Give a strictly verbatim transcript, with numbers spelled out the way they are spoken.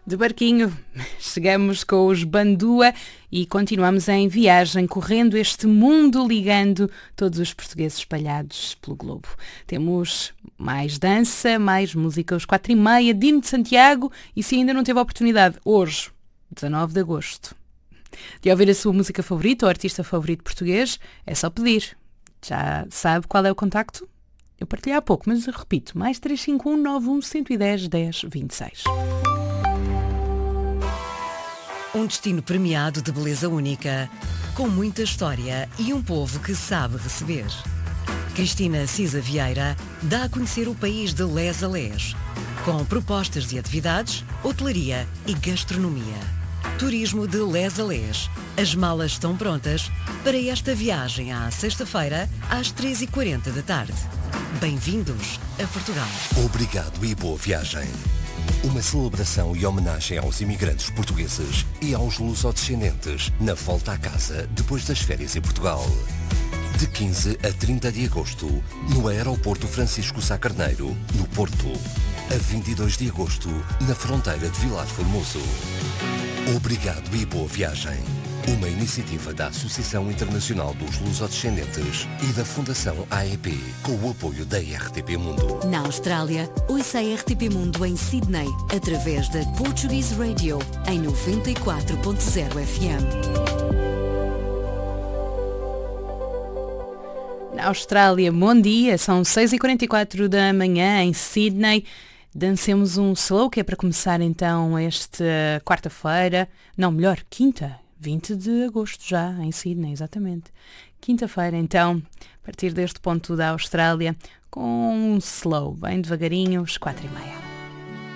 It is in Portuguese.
De barquinho, chegamos com os Bandua e continuamos em viagem, correndo este mundo, ligando todos os portugueses espalhados pelo globo. Temos mais dança, mais música aos quatro e meia, Dino de Santiago, e se ainda não teve a oportunidade, hoje, dezanove de agosto, de ouvir a sua música favorita ou artista favorito português, é só pedir. Já sabe qual é o contacto? Eu partilhei há pouco, mas eu repito, mais três cinco um nove um um zero um dez vinte e seis. Um destino premiado de beleza única, com muita história e um povo que sabe receber. Cristina Cisa Vieira dá a conhecer o país de les a les, com propostas de atividades, hotelaria e gastronomia. Turismo de les a les. As malas estão prontas para esta viagem à sexta-feira, às três e quarenta da tarde. Bem-vindos a Portugal. Obrigado e boa viagem. Uma celebração e homenagem aos imigrantes portugueses e aos lusodescendentes na volta à casa depois das férias em Portugal. De quinze a trinta de agosto, no Aeroporto Francisco Sá Carneiro, no Porto. A vinte e dois de agosto, na fronteira de Vilar Formoso. Obrigado e boa viagem. Uma iniciativa da Associação Internacional dos Lusodescendentes e da Fundação A E P, com o apoio da R T P Mundo. Na Austrália, ouça a R T P Mundo em Sydney, através da Portuguese Radio, em noventa e quatro ponto zero F M. Na Austrália, bom dia, são seis e quarenta e quatro da manhã em Sydney. Dancemos um slow, que é para começar então esta quarta-feira, não, melhor, quinta, vinte de agosto já, em Sydney, exatamente. Quinta-feira, então, a partir deste ponto da Austrália, com um slow, bem devagarinho, às quatro e meia.